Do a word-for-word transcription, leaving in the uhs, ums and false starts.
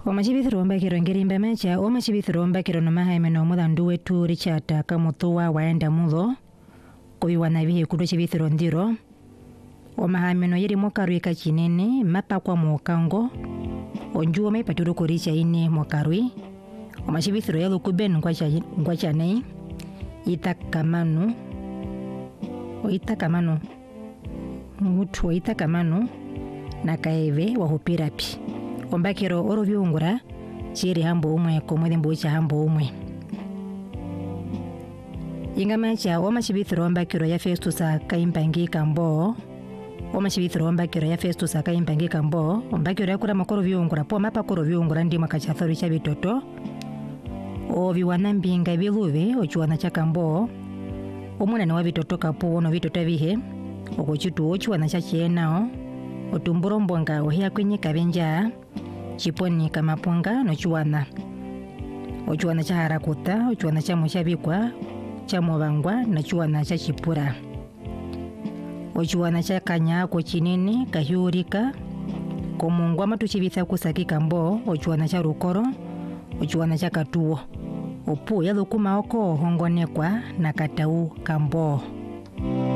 Omachibithiro ombakiro ngerimbe mecha omachibithiro ombakiro nomahaime nomuthandu wetu Richard Kamutua waenda mutho kubiwana bihe kudo chibithiro ndiro omahaime no yiri mokarwi kachinene mapa kwa mokango onjuo maipaturo kuricha ine mokarwi omachibithiro ya lukubenu ngwacha ngwacha nei itakamanu o itakamanu mutu itakamanu na kaeve wa hupirapi ombakiro oro byungura chiri hambo umwe komwede mbucha hambo umwe ingamacha omachibithiro ombakiro ya Festus Kaimpangi Kambo omachibithiro ombakiro ya Festus Kaimpangi Kambo ombakiro yakura makoro byungura po mapa koro byungura ndi makachathori cha bitoto o biwana mbinga biluve ochuana cha Kambo omuna ne wa bitoto kapo no bitoto bihe okochitu ochuana cha chienao otumburo mbonga ohia kwenye kabenja chiponi kamapunga no chuana ochuana cha harakuta ochuana cha mushabikwa cha mobangwa na chuana cha chipura ochuana cha kanya ko chinene kahyurika komungwa matuchibitha kusaki Kambo ochuana cha rukoro ochuana cha katuo opu ya lukuma oko hongonekwa na katau Kambo.